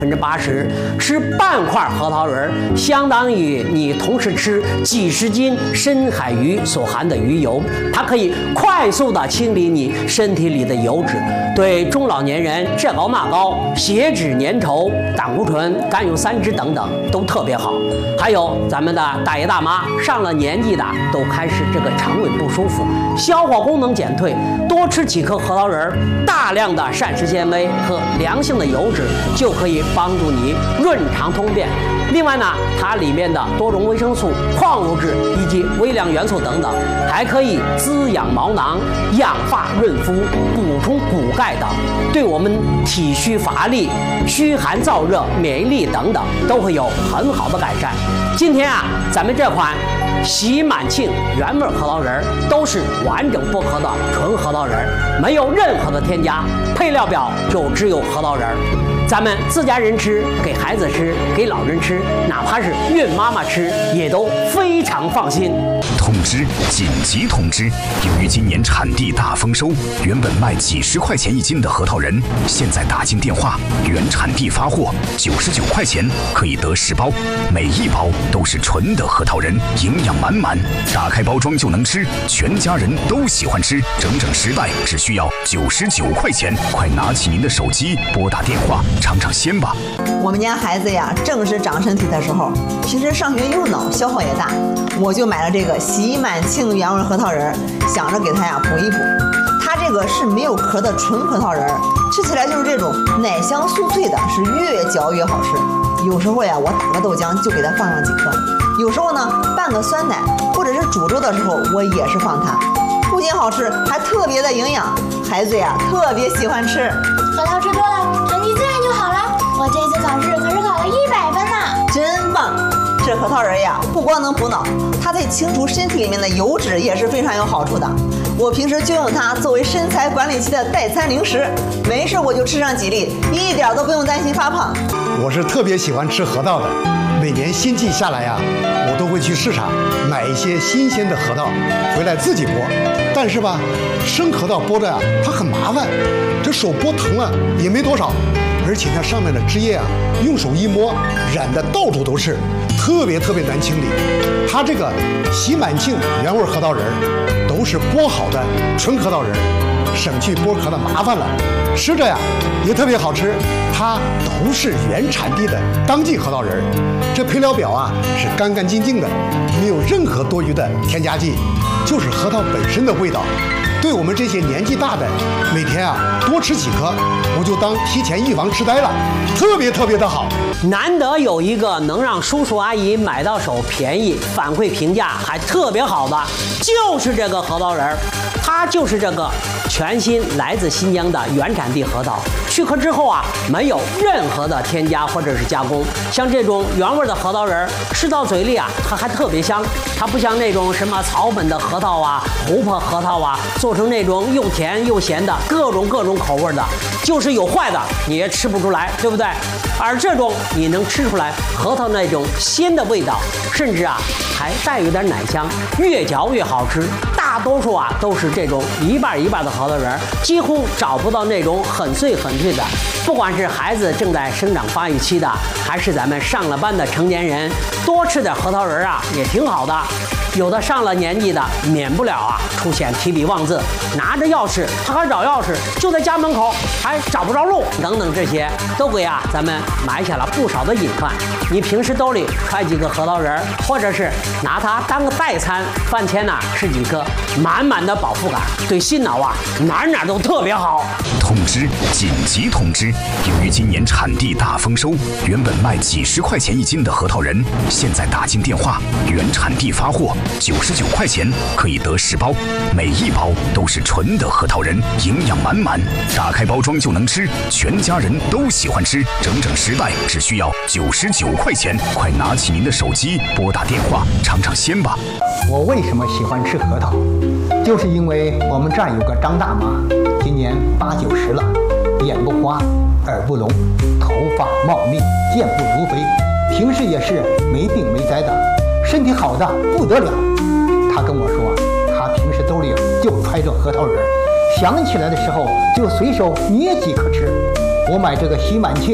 80%，吃半块核桃仁相当于你同时吃几十斤深海鱼所含的鱼油，它可以快速的清理你身体里的油脂，对中老年人这高那高、血脂粘稠、胆固醇、甘油三酯等等都特别好。还有咱们的大爷大妈上了年纪的都开始这个肠胃不舒服，消化功能减退，多吃几颗核桃仁，大量的膳食纤维和良性的油脂就可以帮助你润肠通便。另外呢，它里面的多种维生素、矿物质以及微量元素等等，还可以滋养毛囊、养发润肤、补充骨钙等，对我们体虚乏力、虚寒燥热、免疫力等等都会有很好的改善。今天啊，咱们这款喜满庆原味核桃仁都是完整剥壳的纯核桃仁，没有任何的添加，配料表就只有核桃仁。咱们自家人吃，给孩子吃，给老人吃，哪怕是孕妈妈吃，也都非常放心。 通知！紧急通知！由于今年产地大丰收，原本卖几十块钱一斤的核桃仁，现在打进电话，原产地发货，99块钱可以得10包，每一包都是纯的核桃仁，营养满满，打开包装就能吃，全家人都喜欢吃，整10袋只需要99块钱，快拿起您的手机拨打电话。尝尝鲜吧。 我们家孩子呀，正是长身体的时候，平时上学用脑，消耗也大，我就买了这个喜满庆原味核桃仁，想着给他呀补一补。它这个是没有壳的纯核桃仁，吃起来就是这种奶香酥脆的，是越嚼越好吃。有时候呀，我打个豆浆就给它放上几颗，有时候呢拌个酸奶，或者是煮粥的时候，我也是放它。不仅好吃，还特别的营养，孩子呀特别喜欢吃。 核桃吃多了，成绩自然就好了。我这次考试可是考了100分呢， 真棒！这核桃仁呀，不光能补脑，它对清除身体里面的油脂也是非常有好处的。我平时就用它作为身材管理期的代餐零食，没事我就吃上几粒，一点都不用担心发胖。 我是特别喜欢吃核桃的，每年新季下来呀，我都会去市场买一些新鲜的核桃回来自己剥。但是吧，生核桃剥着呀，它很麻烦，这手剥疼了也没多少，而且它上面的汁液啊，用手一摸，染得到处都是，特别难清理。它这个喜满庆原味核桃仁都是剥好的纯核桃仁，省去剥壳的麻烦了，吃着呀也特别好吃。它都是原产地的当季核桃仁，这配料表啊是干净的，没有任何多余的添加剂，就是核桃本身的味道。对我们这些年纪大的，每天啊多吃几颗，我就当提前预防痴呆了，特别的好。 难得有一个能让叔叔阿姨买到手便宜、反馈评价还特别好的，就是这个核桃仁儿。它就是这个全新来自新疆的原产地核桃，去壳之后啊，没有任何的添加或者是加工。像这种原味的核桃仁儿，吃到嘴里啊，它还特别香。它不像那种什么草本的核桃啊、琥珀核桃啊，做成那种又甜又咸的各种口味的，就是有坏的你也吃不出来，对不对？而这种你能吃出来核桃那种鲜的味道，甚至啊还带有点奶香，越嚼越好吃。大多数啊都是这种一半的核桃仁，几乎找不到那种很碎的。不管是孩子正在生长发育期的，还是咱们上了班的成年人，多吃点核桃仁啊也挺好的。有的上了年纪的，免不了啊出现提笔忘字，拿着钥匙他还找钥匙，就在家门口还找不着路等等，这些都给啊咱们埋下了不少的隐患。你平时兜里揣几个核桃仁，或者是拿它当个代餐，饭前呢吃几颗，满的饱腹感，对心脑啊哪都特别好。 通知！紧急通知！由于今年产地大丰收，原本卖几十块钱一斤的核桃仁，现在打进电话，原产地发货，99块钱可以得10包，每一包都是纯的核桃仁，营养满满，打开包装就能吃，全家人都喜欢吃，整10袋只需要99块钱，快拿起您的手机拨打电话尝尝鲜吧。 我为什么喜欢吃核桃？就是因为我们这儿有个张大妈，今年80、90了，眼不花，耳不聋，头发茂密，健步如飞，平时也是没病没灾的，身体好的不得了。她跟我说，她平时兜里就揣着核桃仁，想起来的时候就随手捏几颗吃。我买这个喜满庆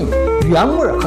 原味和